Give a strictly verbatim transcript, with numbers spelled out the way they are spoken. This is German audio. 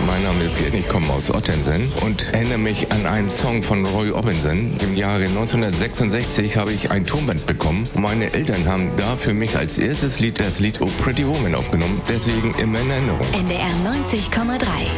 Mein Name ist Gerd, ich komme aus Ottensen und erinnere mich an einen Song von Roy Orbison. Im Jahre neunzehnhundertsechsundsechzig habe ich ein Tonband bekommen. Meine Eltern haben da für mich als erstes Lied das Lied Oh Pretty Woman aufgenommen. Deswegen immer in Erinnerung. N D R neunzig Komma drei